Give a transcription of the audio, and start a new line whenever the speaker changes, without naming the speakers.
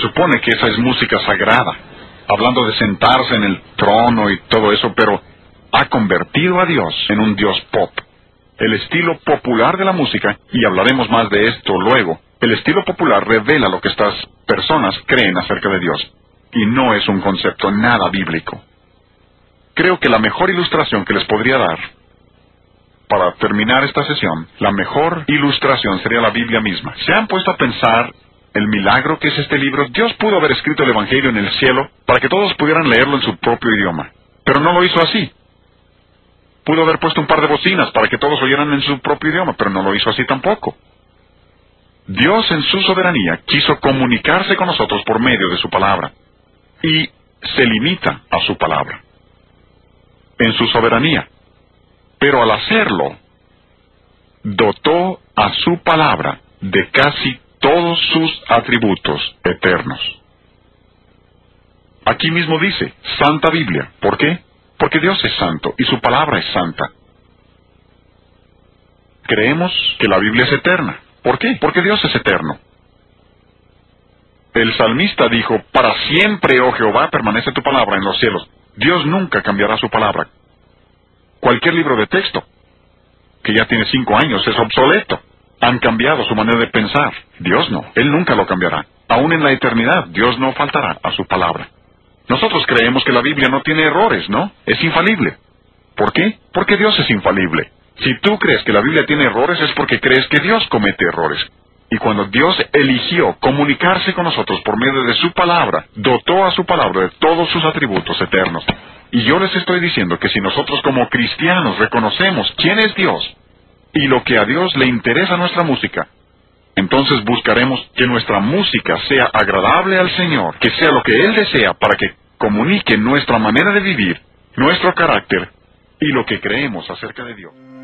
supone que esa es música sagrada, hablando de sentarse en el trono y todo eso, pero ha convertido a Dios en un Dios pop. El estilo popular de la música, y hablaremos más de esto luego, el estilo popular revela lo que estas personas creen acerca de Dios, y no es un concepto nada bíblico. Creo que la mejor ilustración que les podría dar, para terminar esta sesión, la mejor ilustración sería la Biblia misma. ¿Se han puesto a pensar el milagro que es este libro? Dios pudo haber escrito el Evangelio en el cielo para que todos pudieran leerlo en su propio idioma, pero no lo hizo así. Pudo haber puesto un par de bocinas para que todos oyeran en su propio idioma, pero no lo hizo así tampoco. Dios en su soberanía quiso comunicarse con nosotros por medio de su palabra, y se limita a su palabra, en su soberanía. Pero al hacerlo, dotó a su palabra de casi todos sus atributos eternos. Aquí mismo dice, Santa Biblia. ¿Por qué? Porque Dios es santo y su palabra es santa. Creemos que la Biblia es eterna. ¿Por qué? Porque Dios es eterno. El salmista dijo, para siempre, oh Jehová, permanece tu palabra en los cielos. Dios nunca cambiará su palabra. Cualquier libro de texto, que ya tiene 5 años, es obsoleto. Han cambiado su manera de pensar. Dios no. Él nunca lo cambiará. Aún en la eternidad, Dios no faltará a su palabra. Nosotros creemos que la Biblia no tiene errores, ¿no? Es infalible. ¿Por qué? Porque Dios es infalible. Si tú crees que la Biblia tiene errores, es porque crees que Dios comete errores. Y cuando Dios eligió comunicarse con nosotros por medio de su palabra, dotó a su palabra de todos sus atributos eternos. Y yo les estoy diciendo que si nosotros como cristianos reconocemos quién es Dios y lo que a Dios le interesa nuestra música, entonces buscaremos que nuestra música sea agradable al Señor, que sea lo que Él desea para que comunique nuestra manera de vivir, nuestro carácter y lo que creemos acerca de Dios.